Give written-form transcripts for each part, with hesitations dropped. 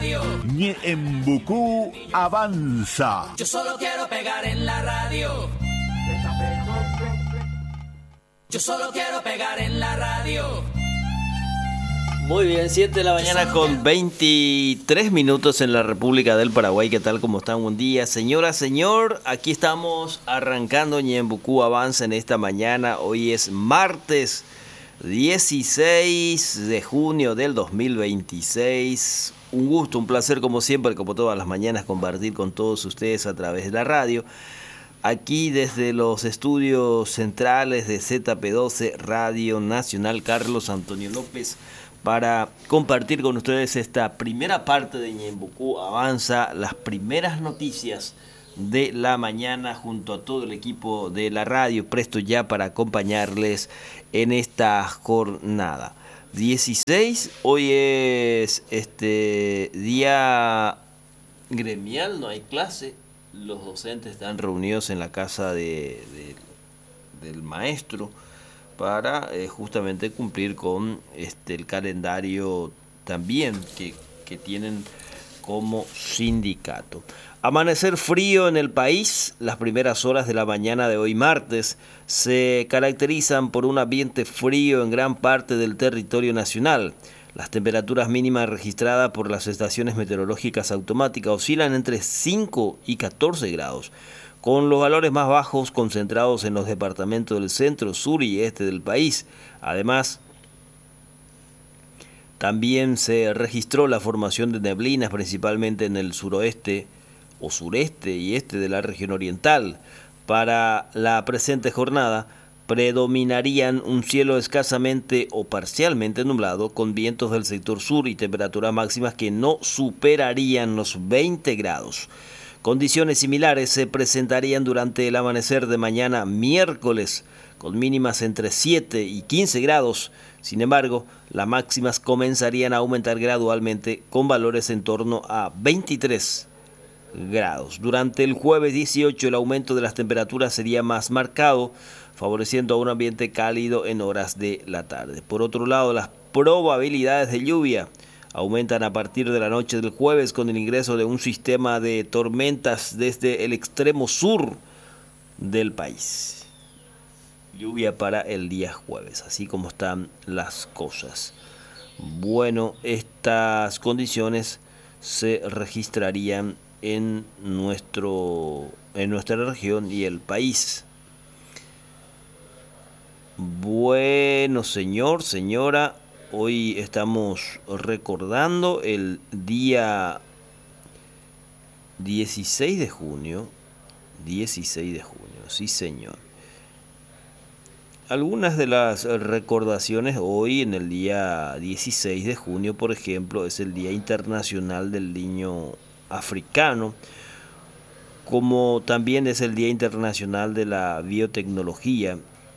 radio. Ñeembucú avanza. Yo solo quiero pegar en la radio. Yo solo quiero pegar en la radio. Muy bien, 7 de la mañana con 23 minutos en la República del Paraguay. ¿Qué tal? ¿Cómo están? Buen día. Señora, señor, aquí estamos arrancando Ñeembucú Avanza en esta mañana. Hoy es martes 16 de junio del 2026. Un gusto, un placer como siempre, como todas las mañanas, compartir con todos ustedes a través de la radio. Aquí desde los estudios centrales de ZP12 Radio Nacional Carlos Antonio López, para compartir con ustedes esta primera parte de Ñeembucú Avanza, las primeras noticias de la mañana junto a todo el equipo de la radio, presto ya para acompañarles en esta jornada. 16, hoy es día gremial, no hay clase, los docentes están reunidos en la casa del maestro para justamente cumplir con el calendario también que tienen como sindicato. Amanecer frío en el país. Las primeras horas de la mañana de hoy martes se caracterizan por un ambiente frío en gran parte del territorio nacional. Las temperaturas mínimas registradas por las estaciones meteorológicas automáticas oscilan entre 5 y 14 grados. Con los valores más bajos concentrados en los departamentos del centro, sur y este del país. Además, también se registró la formación de neblinas, principalmente en el suroeste o sureste y este de la región oriental. Para la presente jornada, predominarían un cielo escasamente o parcialmente nublado, con vientos del sector sur y temperaturas máximas que no superarían los 20 grados. Condiciones similares se presentarían durante el amanecer de mañana miércoles, con mínimas entre 7 y 15 grados. Sin embargo, las máximas comenzarían a aumentar gradualmente con valores en torno a 23 grados. Durante el jueves 18 el aumento de las temperaturas sería más marcado, favoreciendo a un ambiente cálido en horas de la tarde. Por otro lado, las probabilidades de lluvia aumentan a partir de la noche del jueves con el ingreso de un sistema de tormentas desde el extremo sur del país. Lluvia para el día jueves, así como están las cosas. Bueno, estas condiciones se registrarían en nuestra región y el país. Bueno, señor, señora, hoy estamos recordando el día 16 de junio. 16 de junio, sí señor. Algunas de las recordaciones hoy en el día 16 de junio, por ejemplo, es el Día Internacional del Niño Africano, como también es el Día Internacional de la Biotecnología.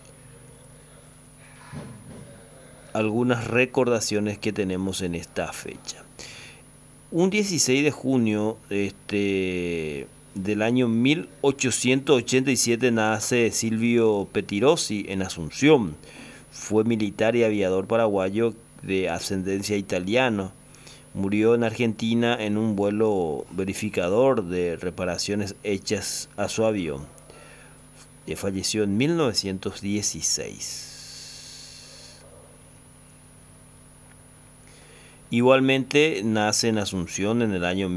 Algunas recordaciones que tenemos en esta fecha. Un 16 de junio del año 1887 nace Silvio Pettirossi en Asunción. Fue militar y aviador paraguayo de ascendencia italiana. Murió en Argentina en un vuelo verificador de reparaciones hechas a su avión. Falleció en 1916. Igualmente nace en Asunción en el año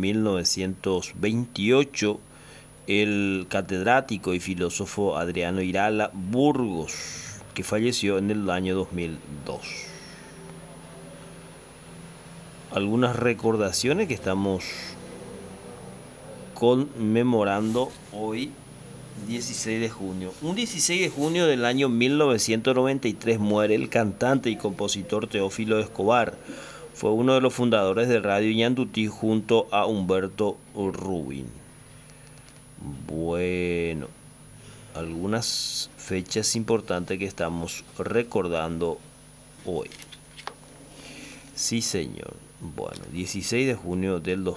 1928 el catedrático y filósofo Adriano Irala Burgos, que falleció en el año 2002. Algunas recordaciones que estamos conmemorando hoy, 16 de junio. Un 16 de junio del año 1993 muere el cantante y compositor Teófilo Escobar. Fue uno de los fundadores de Radio Ñandutí junto a Humberto Rubin. Bueno, algunas fechas importantes que estamos recordando hoy. Sí, señor. Bueno, 16 de junio del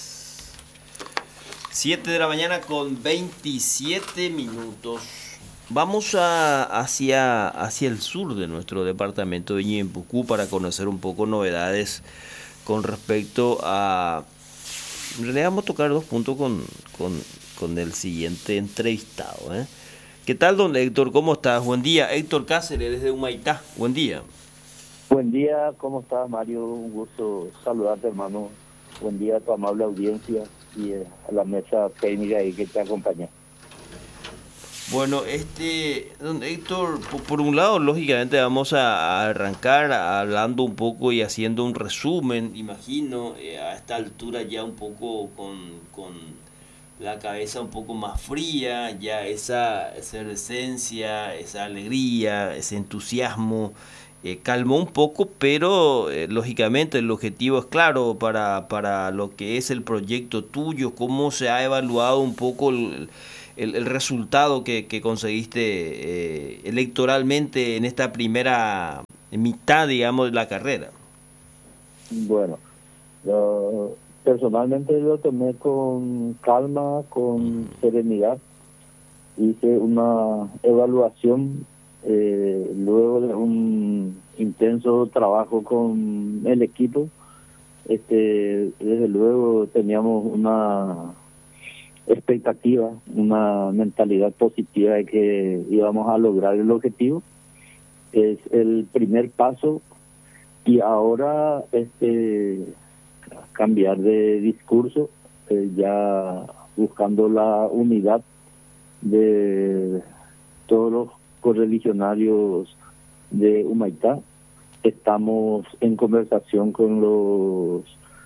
2026. 7 de la mañana con 27 minutos. Vamos hacia el sur de nuestro departamento de Ñempucú para conocer un poco novedades con respecto a... En realidad vamos a tocar dos puntos con el siguiente entrevistado, ¿eh? ¿Qué tal, don Héctor? ¿Cómo estás? Buen día. Héctor Cáceres, desde Humaitá. Buen día. Buen día, ¿cómo estás, Mario? Un gusto saludarte, hermano. Buen día a tu amable audiencia y a la mesa técnica ahí que te acompaña. Bueno, don Héctor, por un lado, lógicamente vamos a arrancar hablando un poco y haciendo un resumen, imagino, a esta altura ya un poco con la cabeza un poco más fría, ya esa esencia, esa alegría, ese entusiasmo, calmó un poco, pero lógicamente el objetivo es claro para lo que es el proyecto tuyo, cómo se ha evaluado un poco el resultado que conseguiste electoralmente en esta primera mitad, digamos, de la carrera. Bueno, personalmente lo tomé con calma, con serenidad. Hice una evaluación luego de un intenso trabajo con el equipo. Desde luego teníamos una expectativa, una mentalidad positiva de que íbamos a lograr el objetivo. Es el primer paso y ahora cambiar de discurso, ya buscando la unidad de todos los correligionarios de Humaitá. Estamos en conversación con los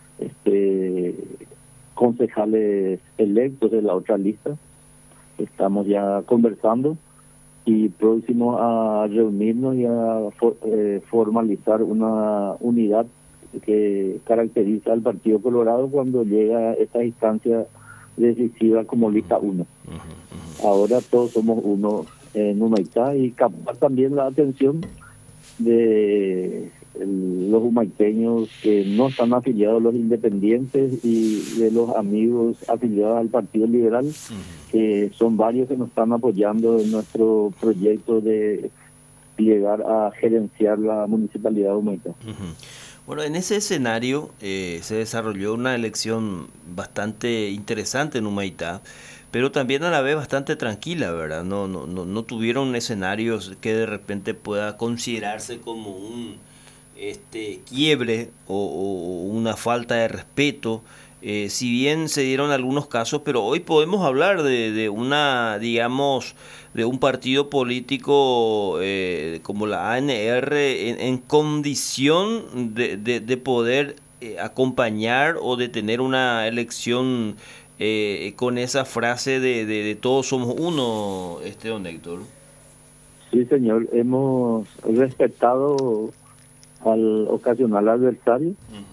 concejales electos de la otra lista. Estamos ya conversando y próximos a reunirnos y a formalizar una unidad que caracteriza al Partido Colorado cuando llega a esta instancia decisiva como lista 1. Ahora todos somos uno en Humaitá y captar también la atención de los humaiteños que no están afiliados a los independientes y de los amigos afiliados al Partido Liberal, que son varios que nos están apoyando en nuestro proyecto de llegar a gerenciar la municipalidad de Humaitá. Bueno, en ese escenario se desarrolló una elección bastante interesante en Humaitá, pero también a la vez bastante tranquila, ¿verdad? No tuvieron escenarios que de repente pueda considerarse como un quiebre o una falta de respeto. Si bien se dieron algunos casos, pero hoy podemos hablar de una, digamos, de un partido político como la ANR en condición de poder acompañar o de tener una elección con esa frase de todos somos uno, don Héctor. Sí, señor, hemos respetado al ocasional adversario.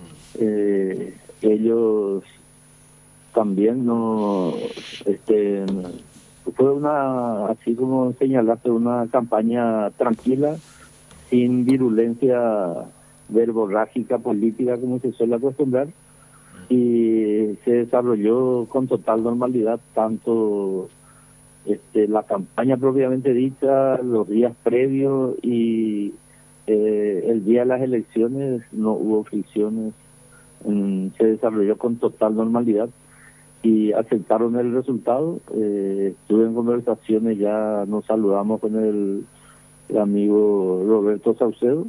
Ellos también fue una, así como señalaste, una campaña tranquila, sin virulencia verborrágica política como se suele acostumbrar, y se desarrolló con total normalidad, tanto la campaña propiamente dicha, los días previos y el día de las elecciones no hubo fricciones. Se desarrolló con total normalidad y aceptaron el resultado. Estuve en conversaciones, ya nos saludamos con el amigo Roberto Saucedo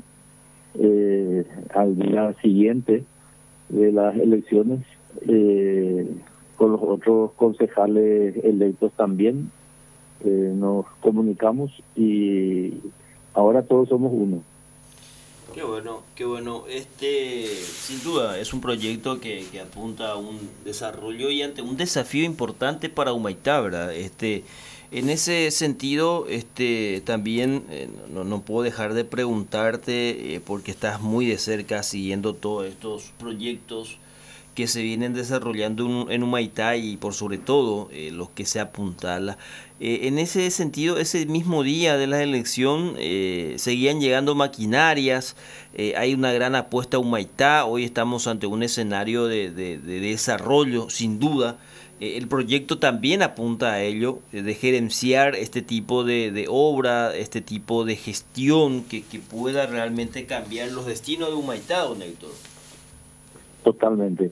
al día siguiente de las elecciones, con los otros concejales electos también nos comunicamos y ahora todos somos uno. Qué bueno, qué bueno. Sin duda es un proyecto que apunta a un desarrollo y ante un desafío importante para Humaitá, ¿verdad? En ese sentido, también no puedo dejar de preguntarte, porque estás muy de cerca siguiendo todos estos proyectos que se vienen desarrollando en Humaitá y por sobre todo los que se apuntala. En ese sentido, ese mismo día de la elección seguían llegando maquinarias, hay una gran apuesta a Humaitá, hoy estamos ante un escenario de desarrollo sin duda. El proyecto también apunta a ello, de gerenciar este tipo de obra, este tipo de gestión que pueda realmente cambiar los destinos de Humaitá, don Héctor. Totalmente.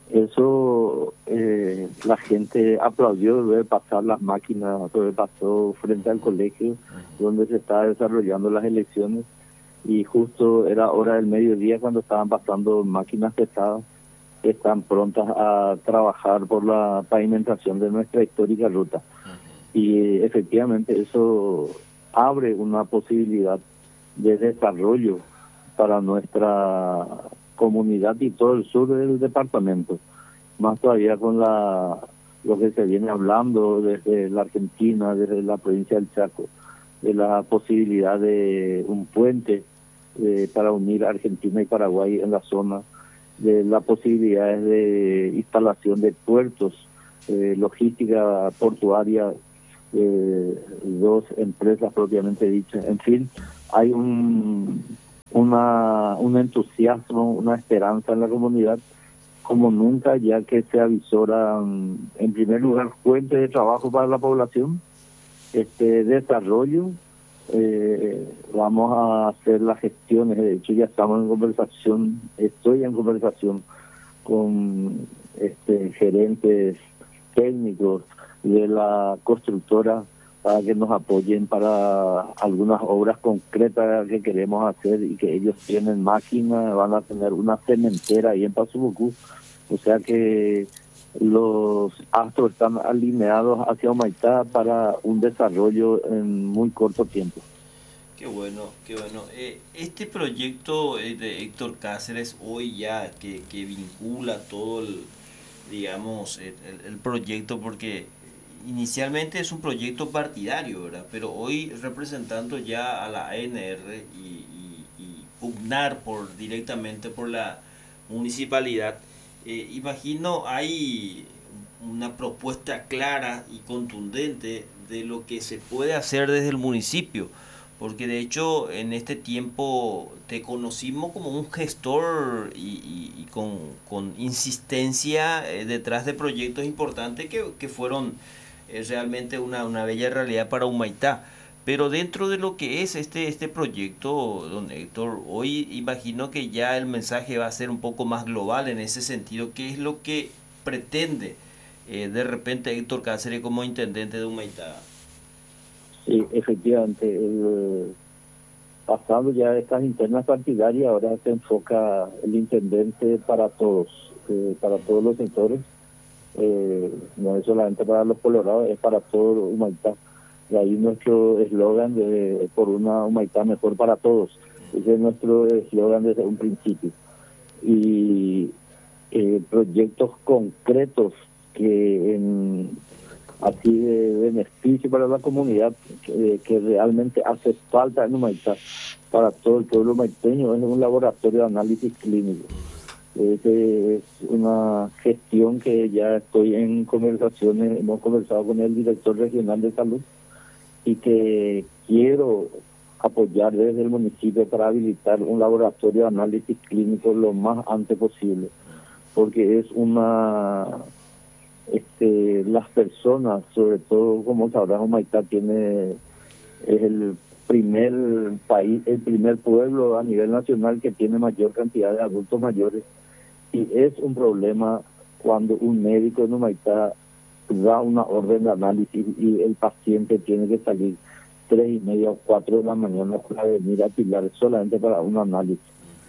Eso la gente aplaudió de ver pasar las máquinas, de ver pasó frente al colegio donde se estaba desarrollando las elecciones, y justo era hora del mediodía cuando estaban pasando máquinas pesadas que están prontas a trabajar por la pavimentación de nuestra histórica ruta. Y efectivamente eso abre una posibilidad de desarrollo para nuestra comunidad y todo el sur del departamento, más todavía con lo que se viene hablando desde la Argentina, desde la provincia del Chaco, de la posibilidad de un puente para unir Argentina y Paraguay en la zona, de las posibilidades de instalación de puertos, logística portuaria, dos empresas propiamente dichas. En fin, hay un entusiasmo, una esperanza en la comunidad como nunca, ya que se avisoran en primer lugar fuentes de trabajo para la población, desarrollo. Vamos a hacer las gestiones, de hecho ya estamos en conversación, estoy en conversación con gerentes técnicos de la constructora para que nos apoyen para algunas obras concretas que queremos hacer, y que ellos tienen máquinas, van a tener una cementera ahí en Pasubucú, o sea que los astros están alineados hacia Humaitá para un desarrollo en muy corto tiempo. Qué bueno, qué bueno. Este proyecto de Héctor Cáceres hoy ya que vincula todo digamos, el proyecto, porque inicialmente es un proyecto partidario, ¿verdad? Pero hoy representando ya a la ANR y pugnar directamente por la municipalidad, imagino hay una propuesta clara y contundente de lo que se puede hacer desde el municipio, porque de hecho en este tiempo te conocimos como un gestor y con insistencia detrás de proyectos importantes que fueron realmente una bella realidad para Humaitá. Pero dentro de lo que es este proyecto, don Héctor, hoy imagino que ya el mensaje va a ser un poco más global en ese sentido. ¿Qué es lo que pretende de repente Héctor Cáceres como intendente de Humaitá? Sí, efectivamente, pasando ya estas internas partidarias, ahora se enfoca el intendente para todos los sectores, no es solamente para los colorados, es para todo Humaitá. De ahí nuestro eslogan de por una Humaitá mejor para todos. Ese es nuestro eslogan desde un principio. Y proyectos concretos que así de beneficio para la comunidad, que realmente hace falta en Humaitá para todo el pueblo humaiteño, es un laboratorio de análisis clínico. Es una gestión que ya estoy en conversaciones, hemos conversado con el director regional de salud, y que quiero apoyar desde el municipio para habilitar un laboratorio de análisis clínico lo más antes posible, porque es las personas, sobre todo como sabrán, Humaitá es el primer país, el primer pueblo a nivel nacional que tiene mayor cantidad de adultos mayores, y es un problema cuando un médico en Humaitá da una orden de análisis y el paciente tiene que salir 3:30 o 4 de la mañana para venir a Pilar solamente para un análisis.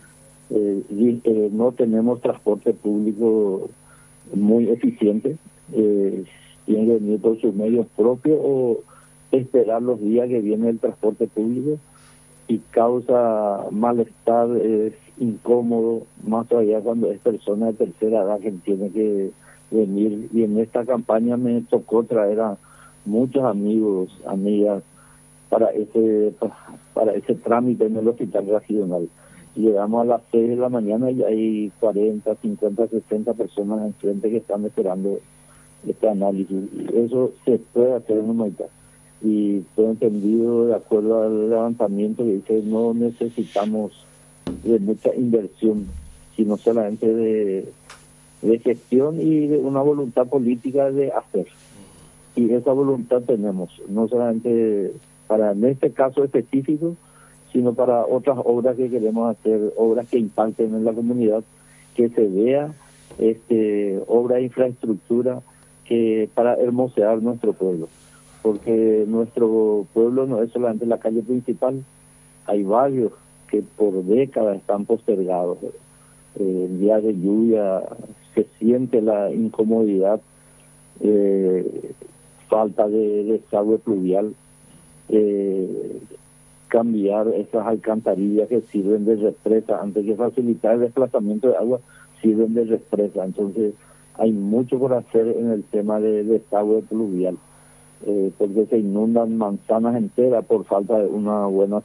No tenemos transporte público muy eficiente, tiene que venir por sus medios propios o esperar los días que viene el transporte público, y causa malestar, es incómodo, más todavía cuando es persona de tercera edad que tiene que venir. Y en esta campaña me tocó traer a muchos amigos, amigas para ese trámite en el hospital regional. Llegamos a las 6 de la mañana y hay 40, 50, 60 personas enfrente que están esperando este análisis. Y eso se puede hacer en Humaitá. Y fue entendido de acuerdo al levantamiento que dice no necesitamos de mucha inversión, sino solamente de gestión y de una voluntad política de hacer. Y esa voluntad tenemos, no solamente para en este caso específico, sino para otras obras que queremos hacer, obras que impacten en la comunidad, que se vea obra de infraestructura que para hermosear nuestro pueblo. Porque nuestro pueblo no es solamente la calle principal, hay barrios que por décadas están postergados. En días de lluvia se siente la incomodidad, falta de desagüe pluvial, cambiar esas alcantarillas que sirven de represa, antes que facilitar el desplazamiento de agua, sirven de represa. Entonces hay mucho por hacer en el tema de desagüe pluvial, porque se inundan manzanas enteras por falta de una buena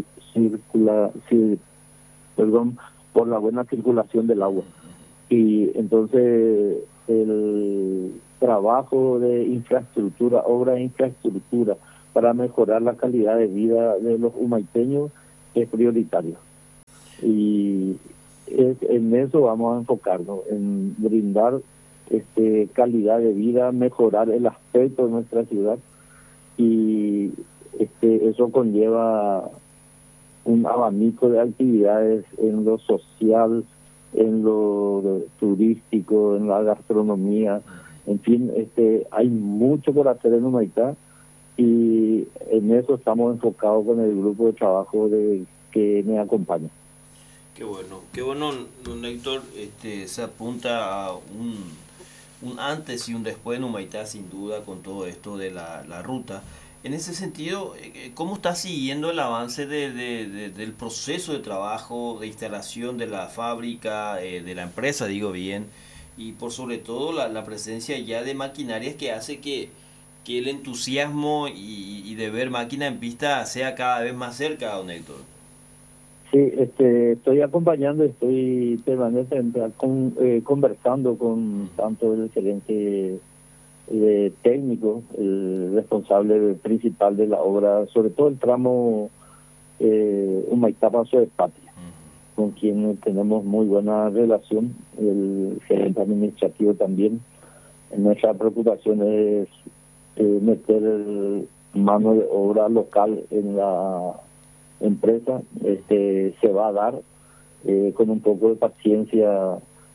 por la buena circulación del agua. Y entonces el trabajo de infraestructura, obra de infraestructura para mejorar la calidad de vida de los humaiteños es prioritario. Y en eso vamos a enfocarnos, en brindar calidad de vida, mejorar el aspecto de nuestra ciudad, y eso conlleva un abanico de actividades en lo social, en lo turístico, en la gastronomía, en fin, hay mucho por hacer en Humaitá, y en eso estamos enfocados con el grupo de trabajo que me acompaña. Qué bueno, don Héctor, se apunta a un antes y un después en Humaitá, sin duda, con todo esto de la ruta. En ese sentido, ¿cómo está siguiendo el avance del proceso de trabajo, de instalación de la fábrica, de la empresa, digo bien, y por sobre todo la presencia ya de maquinarias que hace que el entusiasmo y de ver máquina en pista sea cada vez más cerca, don Héctor? Sí, estoy acompañando, estoy permanentemente conversando con tanto el gerente técnico, el responsable principal de la obra, sobre todo el tramo Humaitá Paso de Patria, con quien tenemos muy buena relación, el gerente administrativo también. Nuestra preocupación es meter mano de obra local en la empresa. Se va a dar con un poco de paciencia.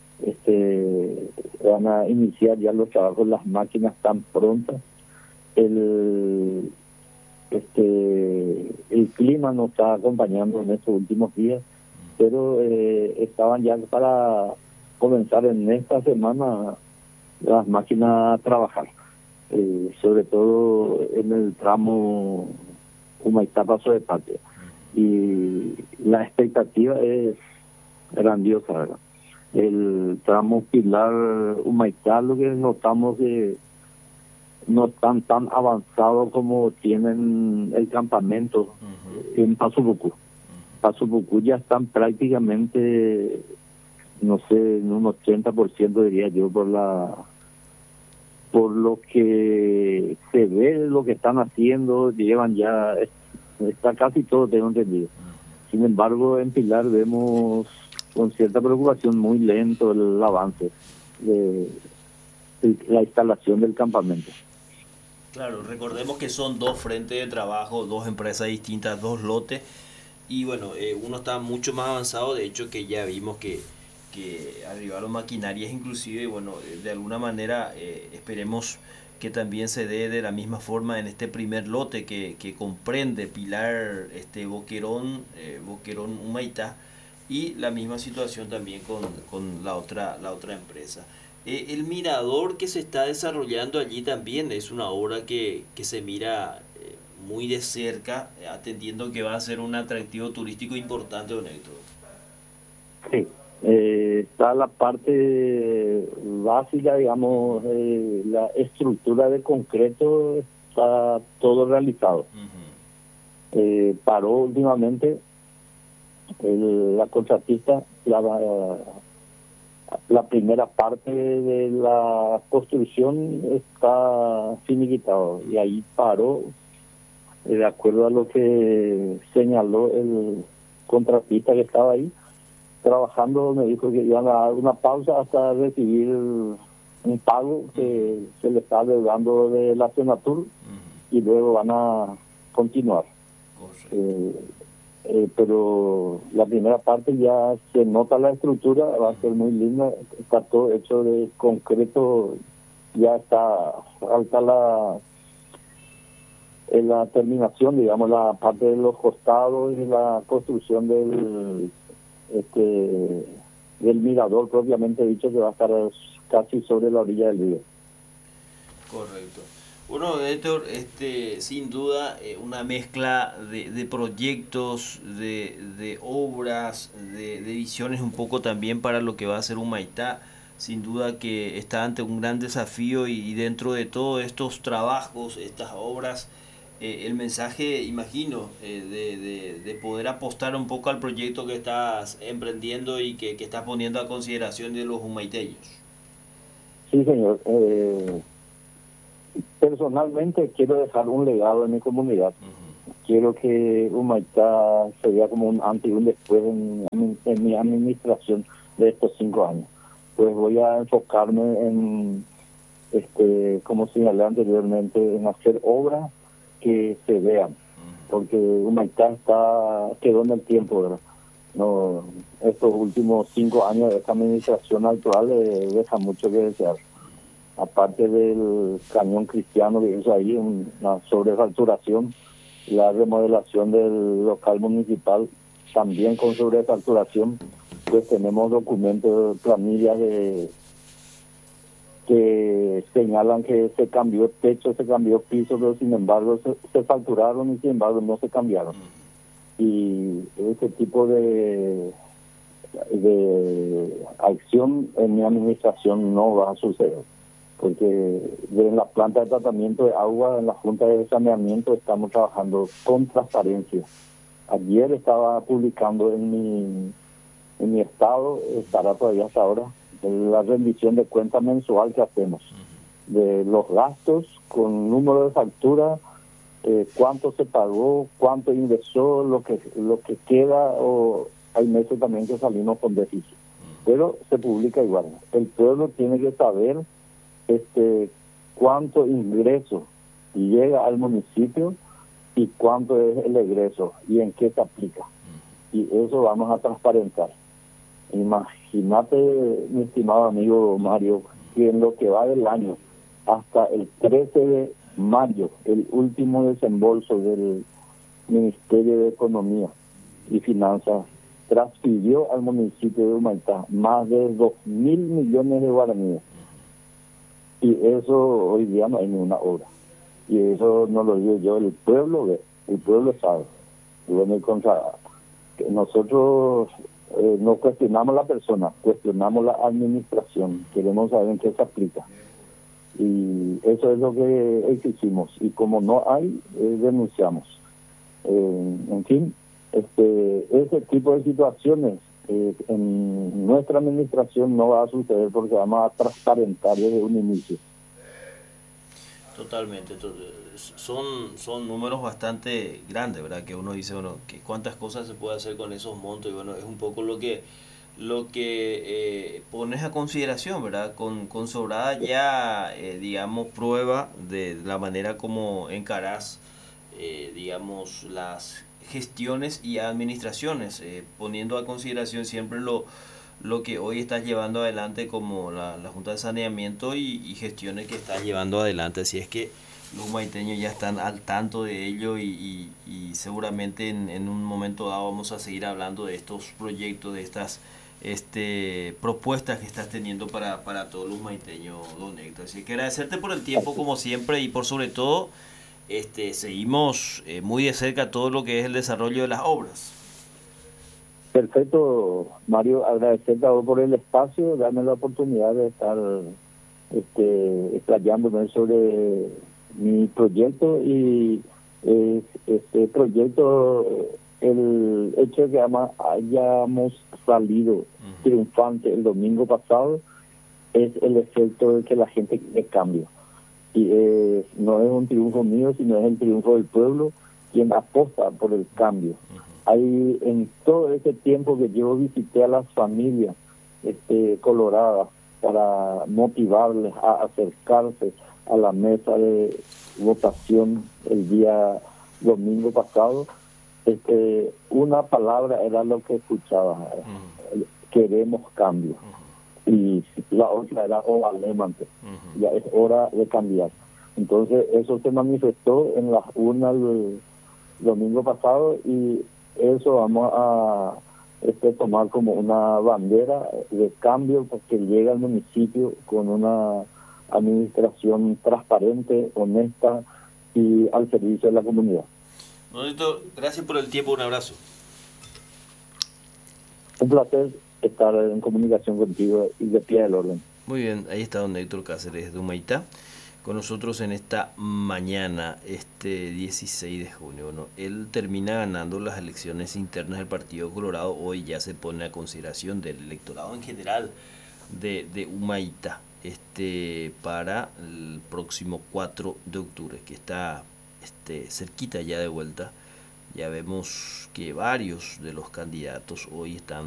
Van a iniciar ya los trabajos, las máquinas están prontas. El clima nos está acompañando en estos últimos días, pero estaban ya para comenzar en esta semana las máquinas a trabajar, sobre todo en el tramo Humaitá Paso de Patria, y la expectativa es grandiosa, ¿verdad? El tramo Pilar Humaitá, lo que notamos que no están tan avanzados como tienen el campamento en Paso Bucú. Paso Bucú ya están prácticamente, no sé, en un 80% diría yo, por lo que se ve, lo que están haciendo, llevan ya, está casi todo, tengo entendido. Sin embargo, en Pilar vemos con cierta preocupación muy lento el avance de la instalación del campamento. Claro, recordemos que son dos frentes de trabajo, dos empresas distintas, dos lotes, y bueno, uno está mucho más avanzado, de hecho que ya vimos que arribaron maquinarias inclusive, y bueno, de alguna manera esperemos que también se dé de la misma forma en este primer lote que comprende Pilar, Boquerón Humaitá, y la misma situación también con la otra empresa. El mirador que se está desarrollando allí también es una obra que se mira muy de cerca, atendiendo que va a ser un atractivo turístico importante, don Héctor. Sí, está la parte básica, digamos, la estructura de concreto está todo realizado. Paró últimamente La contratista, la primera parte de la construcción está finiquitado y ahí paró, de acuerdo a lo que señaló el contratista que estaba ahí trabajando. Me dijo que iban a dar una pausa hasta recibir un pago que se le está deudando de la Senatur y luego van a continuar. Pero la primera parte ya se nota la estructura, va a ser muy linda, está todo hecho de concreto, ya está alta en la terminación, digamos, la parte de los costados y la construcción del mirador propiamente dicho, que va a estar casi sobre la orilla del río. Correcto. Bueno, Héctor, sin duda una mezcla de proyectos, de obras, de visiones un poco también para lo que va a ser Humaitá. Sin duda que está ante un gran desafío y dentro de todos estos trabajos, estas obras, el mensaje, imagino, de poder apostar un poco al proyecto que estás emprendiendo y que estás poniendo a consideración de los humaiteños. Sí, señor. Personalmente quiero dejar un legado en mi comunidad. Quiero que Humaitá se vea como un antes y un después en mi administración de estos 5 años. Pues voy a enfocarme en, como señalé anteriormente, en hacer obras que se vean, porque Humaitá quedó en el tiempo, ¿verdad? No, estos últimos 5 años de esta administración actual deja mucho que desear. Aparte del cañón cristiano que hizo ahí, una sobrefacturación, la remodelación del local municipal también con sobrefacturación, pues tenemos documentos, planillas que señalan que se cambió techo, se cambió piso, pero sin embargo se facturaron y sin embargo no se cambiaron. Y ese tipo de acción en mi administración no va a suceder, porque en la planta de tratamiento de agua, en la Junta de Saneamiento, estamos trabajando con transparencia. Ayer estaba publicando en mi estado, estará todavía hasta ahora, la rendición de cuenta mensual que hacemos, de los gastos con número de factura, cuánto se pagó, cuánto ingresó, lo que queda, o hay meses también que salimos con déficit. Pero se publica igual. El pueblo tiene que saber cuánto ingreso llega al municipio y cuánto es el egreso y en qué se aplica. Y eso vamos a transparentar. Imagínate, mi estimado amigo Mario, que en lo que va del año, hasta el 13 de mayo, el último desembolso del Ministerio de Economía y Finanzas transfirió al municipio de Humaitá más de 2.000 millones de guaraníes. Y eso hoy día no hay ninguna obra. Y eso no lo digo yo, el pueblo ve, el pueblo sabe. Y bueno, nosotros no cuestionamos la persona, cuestionamos la administración. Queremos saber en qué se aplica. Y eso es lo que exigimos. Y como no hay, denunciamos. En fin, ese tipo de situaciones en nuestra administración no va a suceder porque vamos a transparentar desde un inicio. Totalmente. Son números bastante grandes, ¿verdad? Que uno dice, bueno, que cuántas cosas se puede hacer con esos montos, y bueno, es un poco lo que pones a consideración, ¿verdad? Con sobrada ya, digamos, prueba de la manera como encarás, digamos, las gestiones y administraciones, poniendo a consideración siempre lo que hoy estás llevando adelante como la Junta de Saneamiento y gestiones que estás llevando adelante. Así es que los humaiteños ya están al tanto de ello y seguramente en un momento dado vamos a seguir hablando de estos proyectos, de estas propuestas que estás teniendo para todos los humaiteños, don Héctor. Así que agradecerte por el tiempo como siempre y por sobre todo seguimos muy de cerca todo lo que es el desarrollo de las obras. Perfecto, Mario, agradecerte a vos por el espacio, darme la oportunidad de estar explayándome sobre mi proyecto, y este proyecto el hecho de que hayamos salido triunfante el domingo pasado es el efecto de que la gente quiere cambio. Y no es un triunfo mío, sino es el triunfo del pueblo, quien aposta por el cambio. Ahí, en todo ese tiempo que yo visité a las familias coloradas para motivarles a acercarse a la mesa de votación el día domingo pasado, una palabra era lo que escuchaba: queremos cambio. Y la otra era Ovalémante, ya es hora de cambiar. Entonces eso se manifestó en las urnas del domingo pasado, y eso vamos a tomar como una bandera de cambio, porque llega al municipio con una administración transparente, honesta y al servicio de la comunidad. Bonito, gracias por el tiempo, un abrazo. Un placer estar en comunicación contigo y de pie del orden. Muy bien, ahí está don Héctor Cáceres de Humaitá con nosotros en esta mañana, 16 de junio. Bueno, él termina ganando las elecciones internas del Partido Colorado. Hoy ya se pone a consideración del electorado en general de Humaitá, para el próximo 4 de octubre, que está cerquita ya de vuelta. Ya vemos que varios de los candidatos hoy están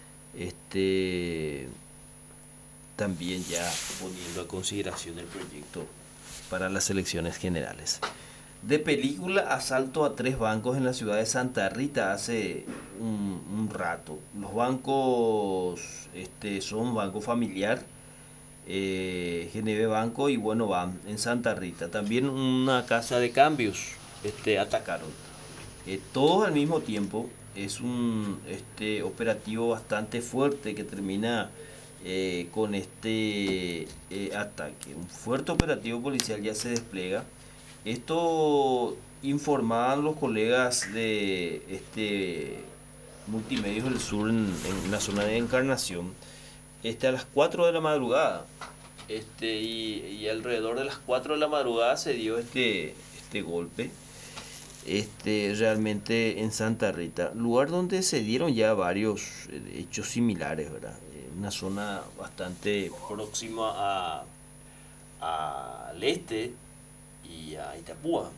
también ya poniendo a consideración el proyecto para las elecciones generales. De película, asalto a 3 bancos en la ciudad de Santa Rita hace un rato. Los bancos son Banco Familiar, GNB Banco y Bueno Ban en Santa Rita. También una casa de cambios atacaron. Todos al mismo tiempo. Es un operativo bastante fuerte que termina con ataque. Un fuerte operativo policial ya se despliega. Esto informaban los colegas de Multimedios del Sur en la zona de Encarnación, a las 4 de la madrugada. Y alrededor de las 4 de la madrugada se dio este golpe. Realmente en Santa Rita, lugar donde se dieron ya varios hechos similares, ¿verdad? Una zona bastante próxima al este y a Itapúa,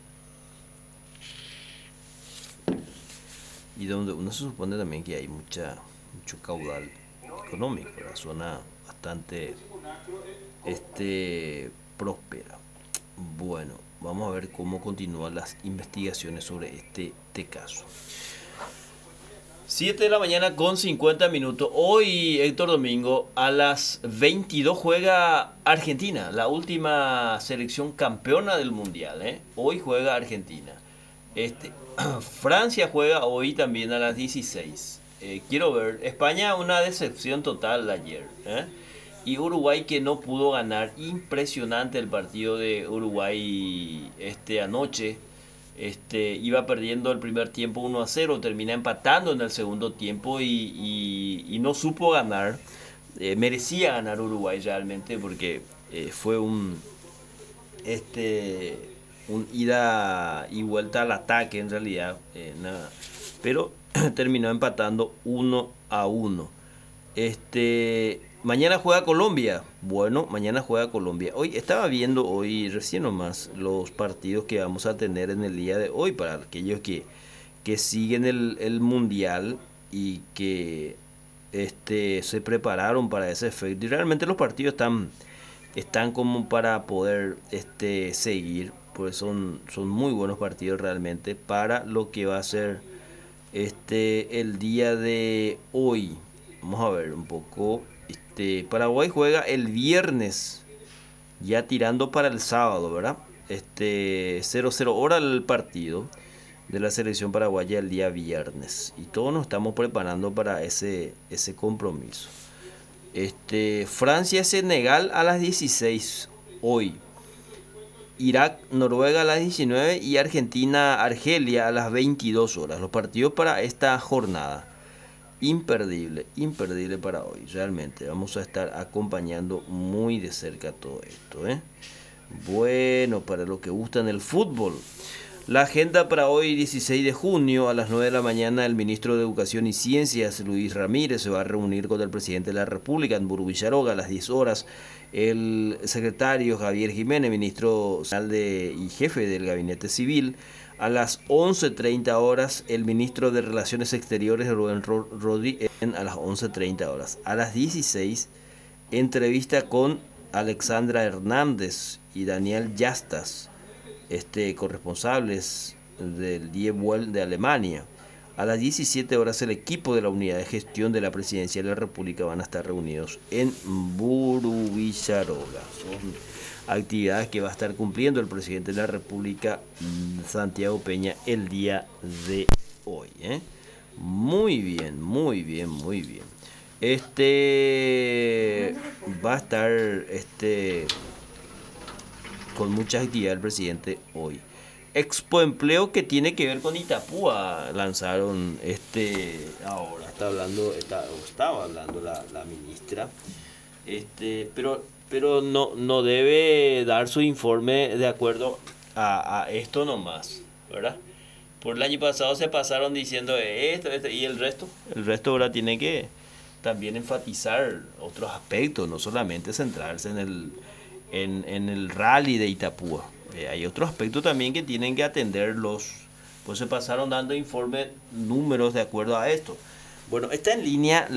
y donde uno se supone también que hay mucho caudal económico, la zona bastante próspera. Bueno, vamos a ver cómo continúan las investigaciones sobre este caso. 7 de la mañana con 50 minutos. Hoy, Héctor Domingo, a las 22 juega Argentina, la última selección campeona del Mundial. Hoy juega Argentina. Francia juega hoy también a las 16. Quiero ver. España, una decepción total ayer. Y Uruguay, que no pudo ganar. Impresionante el partido de Uruguay anoche. Iba perdiendo el primer tiempo 1-0, termina empatando en el segundo tiempo y no supo ganar. Merecía ganar Uruguay realmente, porque fue un ida y vuelta al ataque en realidad, pero terminó empatando 1-1. Mañana juega Colombia. Bueno, mañana juega Colombia. Hoy estaba viendo recién nomás los partidos que vamos a tener en el día de hoy para aquellos que siguen el Mundial y que se prepararon para ese efecto. Y realmente los partidos están como para poder seguir, pues son muy buenos partidos realmente para lo que va a ser el día de hoy. Vamos a ver un poco. Paraguay juega el viernes, ya tirando para el sábado, ¿verdad? 0-0 hora el partido de la selección paraguaya el día viernes. Y todos nos estamos preparando para ese compromiso. Francia-Senegal a las 16 hoy. Irak-Noruega a las 19 y Argentina-Argelia a las 22 horas. Los partidos para esta jornada. Imperdible para hoy. Realmente vamos a estar acompañando muy de cerca todo esto. Bueno, para los que gustan el fútbol. La agenda para hoy, 16 de junio, a las 9 de la mañana, el ministro de Educación y Ciencias, Luis Ramírez, se va a reunir con el presidente de la República en Burú Villaroga a las 10 horas. El secretario Javier Jiménez, ministro y jefe del Gabinete Civil. A las 11:30 horas, el ministro de Relaciones Exteriores, Rubén Rodríguez, a las 11:30 horas. A las 16, entrevista con Alexandra Hernández y Daniel Yastas, corresponsables del Die Welt de Alemania. A las 17 horas el equipo de la unidad de gestión de la Presidencia de la República van a estar reunidos en Burú Villaroga. Son actividades que va a estar cumpliendo el presidente de la República, Santiago Peña, el día de hoy. Muy bien, muy bien, muy bien. Va a estar con mucha actividad el presidente hoy. Expo Empleo, que tiene que ver con Itapúa, lanzaron ahora estaba hablando la ministra, pero no debe dar su informe de acuerdo a esto nomás, ¿verdad? Por el año pasado se pasaron diciendo esto y el resto ahora tiene que también enfatizar otros aspectos, no solamente centrarse en el rally de Itapúa. Hay otros aspectos también que tienen que atender pues se pasaron dando informes, números de acuerdo a esto. Bueno, está en línea